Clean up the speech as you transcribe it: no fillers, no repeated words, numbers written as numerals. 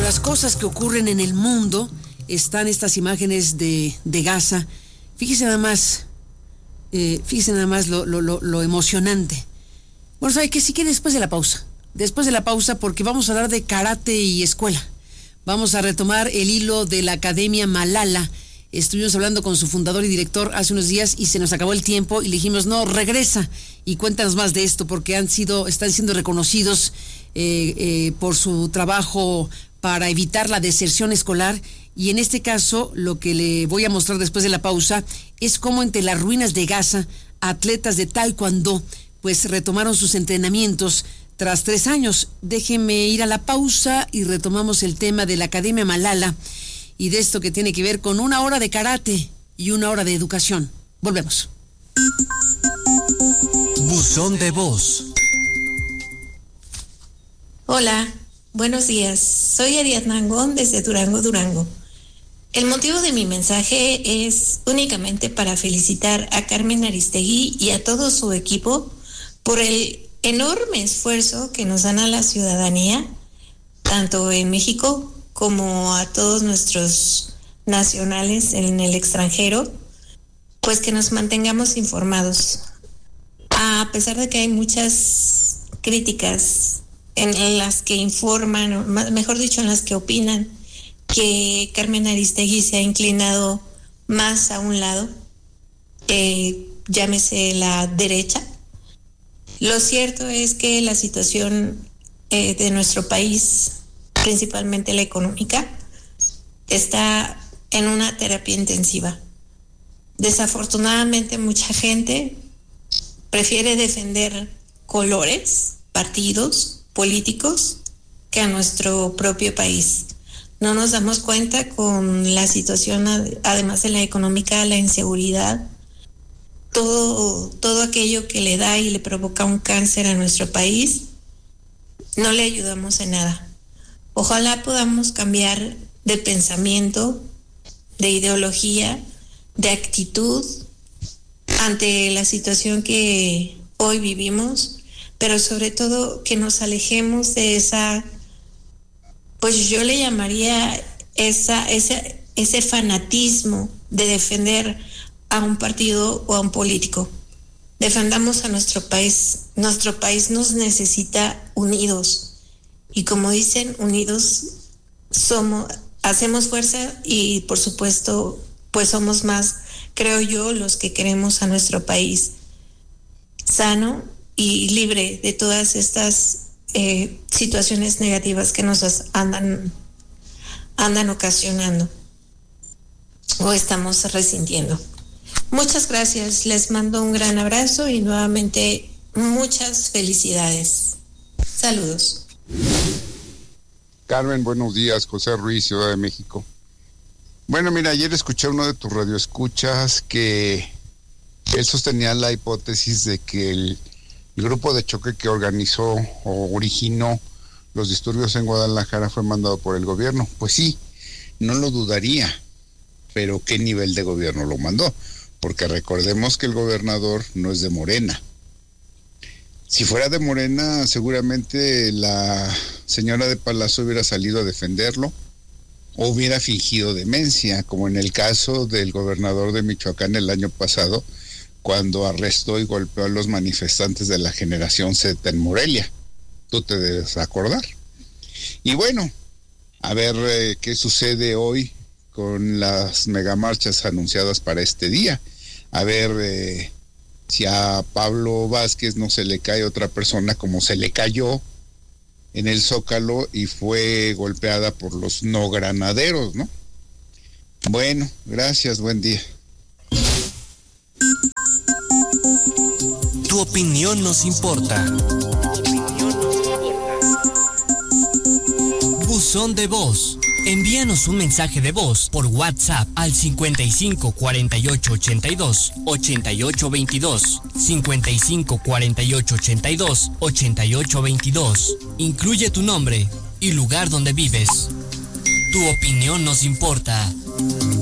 las cosas que ocurren en el mundo están estas imágenes de Gaza. Fíjese nada más lo emocionante. Bueno, ¿sabe qué? Sí que después de la pausa, porque vamos a hablar de karate y escuela. Vamos a retomar el hilo de la Academia Malala. Estuvimos hablando con su fundador y director hace unos días y se nos acabó el tiempo y le dijimos, no, regresa y cuéntanos más de esto, porque están siendo reconocidos por su trabajo para evitar la deserción escolar. Y en este caso, lo que le voy a mostrar después de la pausa es cómo entre las ruinas de Gaza, atletas de taekwondo pues retomaron sus entrenamientos tras 3 años. Déjeme ir a la pausa y retomamos el tema de la Academia Malala y de esto que tiene que ver con 1 hora de karate y 1 hora de educación. Volvemos. Buzón de voz. Hola, buenos días. Soy Ariadna Angón desde Durango, Durango. El motivo de mi mensaje es únicamente para felicitar a Carmen Aristegui y a todo su equipo por el enorme esfuerzo que nos dan a la ciudadanía, tanto en México como a todos nuestros nacionales en el extranjero, pues que nos mantengamos informados. A pesar de que hay muchas críticas en las que informan, mejor dicho, en las que opinan que Carmen Aristegui se ha inclinado más a un lado, llámese la derecha. Lo cierto es que la situación de nuestro país, principalmente la económica, está en una terapia intensiva. Desafortunadamente, mucha gente prefiere defender colores, partidos, políticos, que a nuestro propio país. No nos damos cuenta con la situación, además de la económica, la inseguridad, todo aquello que le da y le provoca un cáncer a nuestro país, no le ayudamos en nada. Ojalá podamos cambiar de pensamiento, de ideología, de actitud ante la situación que hoy vivimos, pero sobre todo que nos alejemos de esa, pues yo le llamaría ese fanatismo de defender a un partido o a un político. Defendamos a nuestro país. Nuestro país nos necesita unidos. Y como dicen, unidos hacemos fuerza y por supuesto, pues somos más, creo yo, los que queremos a nuestro país sano y libre de todas estas situaciones negativas que nos andan ocasionando o estamos resintiendo. Muchas gracias, les mando un gran abrazo y nuevamente muchas felicidades. Saludos. Carmen, buenos días. José Ruiz, Ciudad de México. Bueno, mira, ayer escuché uno de tus radioescuchas que él sostenía la hipótesis de que el grupo de choque que organizó o originó los disturbios en Guadalajara fue mandado por el gobierno. Pues sí, no lo dudaría, pero ¿qué nivel de gobierno lo mandó? Porque recordemos que el gobernador no es de Morena. Si fuera de Morena, seguramente la señora de Palacio hubiera salido a defenderlo o hubiera fingido demencia, como en el caso del gobernador de Michoacán el año pasado, cuando arrestó y golpeó a los manifestantes de la Generación Z en Morelia. Tú te debes acordar. Y bueno, a ver qué sucede hoy con las megamarchas anunciadas para este día. A ver si a Pablo Vázquez no se le cae otra persona como se le cayó en el Zócalo y fue golpeada por los no granaderos, ¿no? Bueno, gracias, buen día. Tu opinión nos importa. Buzón de voz. Envíanos un mensaje de voz por WhatsApp al 55 48 82 88 22, 55 48 82 88 22. Incluye tu nombre y lugar donde vives. Tu opinión nos importa.